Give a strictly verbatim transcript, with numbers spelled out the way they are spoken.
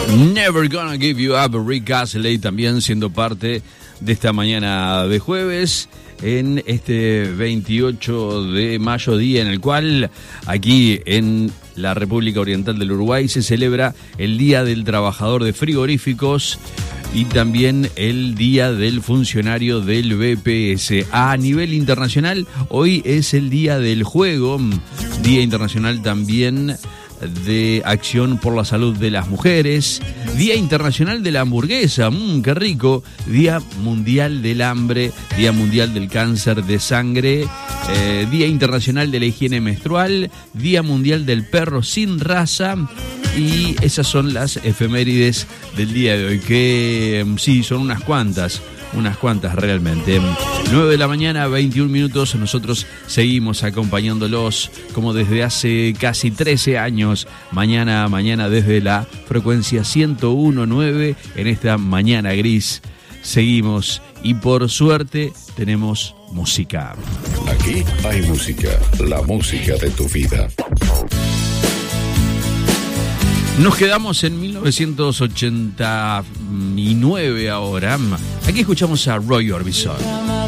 Never Gonna Give You Up, Rick Astley, también siendo parte de esta mañana de jueves, en este veintiocho de mayo, día en el cual aquí en la República Oriental del Uruguay se celebra el Día del Trabajador de Frigoríficos y también el Día del Funcionario del B P S. A nivel internacional, hoy es el Día del Juego, Día Internacional también de Acción por la Salud de las Mujeres, Día Internacional de la Hamburguesa, mmm, qué rico, Día Mundial del Hambre, Día Mundial del Cáncer de Sangre, eh, Día Internacional de la Higiene Menstrual, Día Mundial del Perro Sin Raza, y esas son las efemérides del día de hoy, que sí, son unas cuantas, unas cuantas realmente. nueve de la mañana, veintiún minutos, nosotros seguimos acompañándolos como desde hace casi trece años, mañana a mañana desde la frecuencia ciento uno punto nueve en esta mañana gris. Seguimos y por suerte tenemos música. Aquí hay música, la música de tu vida. Nos quedamos en mil novecientos ochenta y nueve ahora. Aquí escuchamos a Roy Orbison.